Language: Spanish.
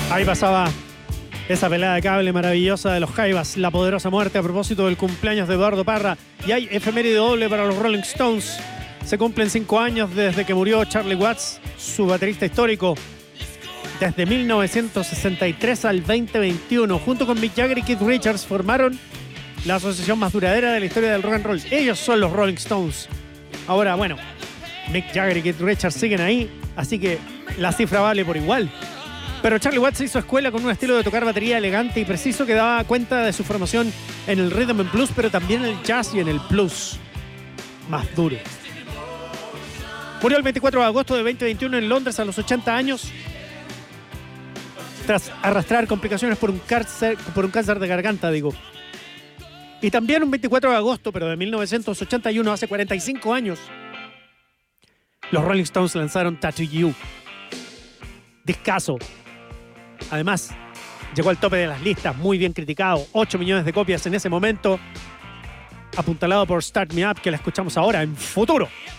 Ahí pasaba esa pelada de cable maravillosa de los Jaivas, La Poderosa Muerte, a propósito del cumpleaños de Eduardo Parra. Y hay efeméride doble para los Rolling Stones. Se cumplen 5 años desde que murió Charlie Watts, su baterista histórico. Desde 1963 al 2021, junto con Mick Jagger y Keith Richards, formaron la asociación más duradera de la historia del rock and roll. Ellos son los Rolling Stones. Ahora, bueno, Mick Jagger y Keith Richards siguen ahí, así que la cifra vale por igual. Pero Charlie Watts hizo escuela con un estilo de tocar batería elegante y preciso que daba cuenta de su formación en el rhythm and blues, pero también en el jazz y en el blues más duro. Murió el 24 de agosto de 2021 en Londres a los 80 años, tras arrastrar complicaciones por un cáncer de garganta, digo. Y también un 24 de agosto, pero de 1981, hace 45 años, los Rolling Stones lanzaron Tattoo You. Discazo. Además, llegó al tope de las listas, muy bien criticado. 8 millones de copias en ese momento. Apuntalado por Start Me Up, que la escuchamos ahora en Futuro.